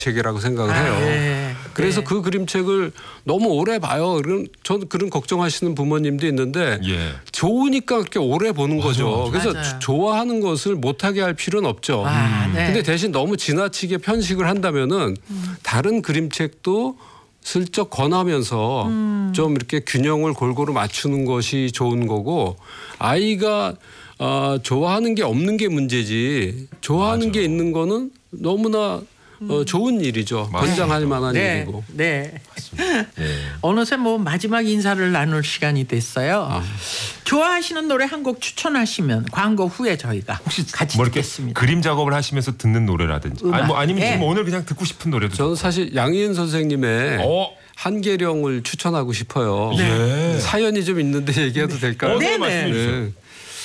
책이라고 생각을 해요. 네. 그래서 네. 그 그림책을 너무 오래 봐요. 저는 그런 걱정하시는 부모님도 있는데 예. 좋으니까 그렇게 오래 보는 거죠. 그래서 맞아요. 좋아하는 것을 못하게 할 필요는 없죠. 네. 근데 대신 너무 지나치게 편식을 한다면은 다른 그림책도 슬쩍 권하면서 좀 이렇게 균형을 골고루 맞추는 것이 좋은 거고 아이가 좋아하는 게 없는 게 문제지 좋아하는 맞아. 게 있는 거는 너무나 좋은 일이죠. 맞아요. 권장할 만한 네. 일이고. 네. 예. 어느새 뭐 마지막 인사를 나눌 시간이 됐어요. 아. 좋아하시는 노래 한 곡 추천하시면 광고 후에 저희가 혹시 같이 뭐 이렇게 듣겠습니다. 그림 작업을 하시면서 듣는 노래라든지 음악. 아니면 예. 지금 오늘 그냥 듣고 싶은 노래도 저는 사실 양희은 선생님의 한계령을 추천하고 싶어요. 예. 사연이 좀 있는데 얘기해도 될까요? 네네. 네, 말씀해 주세요. 네.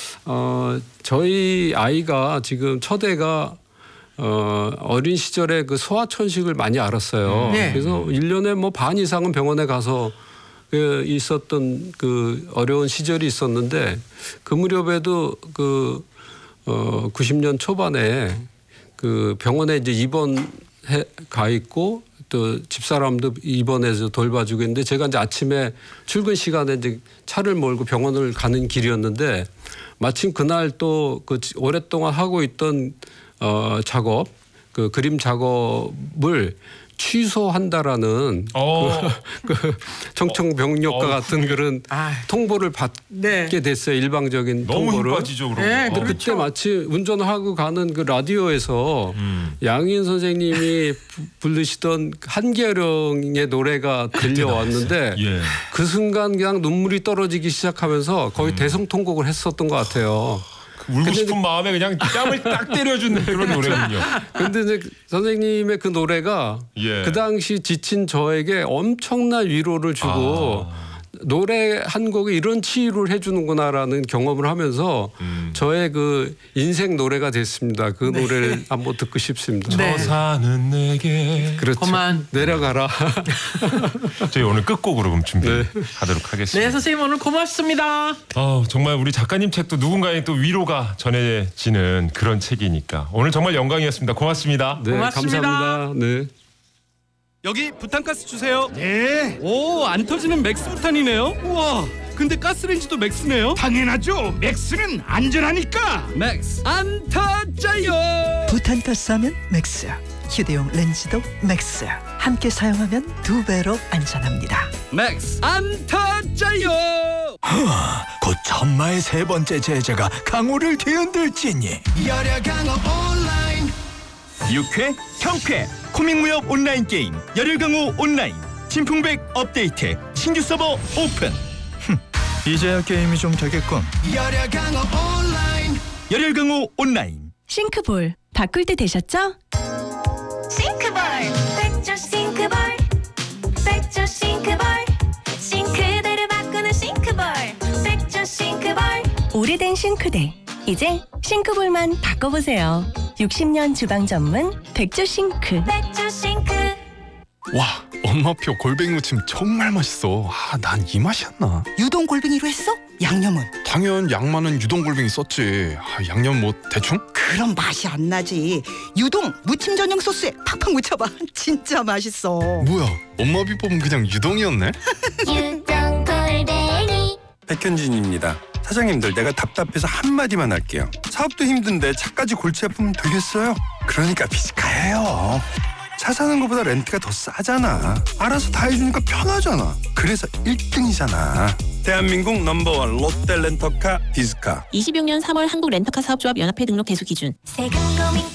저희 아이가 지금 첫애가 어린 시절에 그 소아천식을 많이 앓았어요. 네. 그래서 1년에 뭐 반 이상은 병원에 가서 있었던 그 어려운 시절이 있었는데 그 무렵에도 90년 초반에 그 병원에 이제 입원해 가 있고 또 집사람도 입원해서 돌봐주고 있는데 제가 이제 아침에 출근 시간에 이제 차를 몰고 병원을 가는 길이었는데 마침 그날 또 그 오랫동안 하고 있던 작업 그 그림 작업을 취소한다라는 그 청청병력과 같은 그런 통보를 받게 네. 됐어요. 일방적인 너무 힘 통보를. 빠지죠. 그러면. 네, 근데 그때 마치 운전을 하고 가는 그 라디오에서 양희은 선생님이 부르시던 한계령의 노래가 들려왔는데 예. 그 순간 그냥 눈물이 떨어지기 시작하면서 거의 대성통곡을 했었던 것 같아요. 울고 싶은 마음에 그냥 뺨을 딱 때려주는 그런 노래군요. 근데 이제 선생님의 그 노래가 예. 그 당시 지친 저에게 엄청난 위로를 주고 노래 한 곡에 이런 치유를 해주는구나라는 경험을 하면서 저의 그 인생 노래가 됐습니다. 그 노래를 한번 듣고 싶습니다. 네. 저 사는 내게. 그렇죠. 그만. 내려가라. 저희 오늘 끝곡으로 그럼 준비하도록 하겠습니다. 네, 선생님 오늘 고맙습니다. 정말 우리 작가님 책도 누군가의 또 위로가 전해지는 그런 책이니까 오늘 정말 영광이었습니다. 고맙습니다. 네, 고맙습니다. 감사합니다. 네. 여기 부탄가스 주세요. 네. 오, 안 터지는 맥스 부탄이네요. 우와. 근데 가스레인지도 맥스네요. 당연하죠. 맥스는 안전하니까. 맥스 안 터져요. 부탄가스 하면 맥스, 휴대용 렌즈도 맥스. 함께 사용하면 2배로 안전합니다. 맥스 안 터져요. 곧 천마의 세 번째 제자가 강호를 뒤흔들지니. 열혈 강호 온라인. 6회, 형쾌, 코믹무협 온라인 게임 열혈 강호 온라인 진풍백 업데이트 신규 서버 오픈. 이제야 게임이 좀 되겠군. 열혈 강호 온라인. 열혈 강호 온라인. 싱크볼 바꿀 때 되셨죠? 싱크볼 백조 싱크볼 백조 싱크볼 싱크대를 바꾸는 싱크볼 백조 싱크볼 오래된 싱크대 이제 싱크볼만 바꿔보세요. 60년 주방 전문 백조 싱크. 백조 싱크. 와, 엄마표 골뱅이 무침 정말 맛있어. 난 이 맛이었나? 유동 골뱅이로 했어? 양념은? 당연 양 많은 유동 골뱅이 썼지. 양념 뭐 대충? 그럼 맛이 안 나지. 유동 무침 전용 소스에 팍팍 묻혀봐. 진짜 맛있어. 뭐야, 엄마 비법은 그냥 유동이었네? 유동 골뱅이. 백현진입니다. 사장님들, 내가 답답해서 한마디만 할게요. 사업도 힘든데 차까지 골치 아프면 되겠어요? 그러니까 비즈카예요. 차 사는 것보다 렌트가 더 싸잖아. 알아서 다 해주니까 편하잖아. 그래서 1등이잖아. 대한민국 넘버원 롯데 렌터카 비즈카. 26년 3월 한국 렌터카 사업조합 연합회 등록 대수 기준. 세금 고민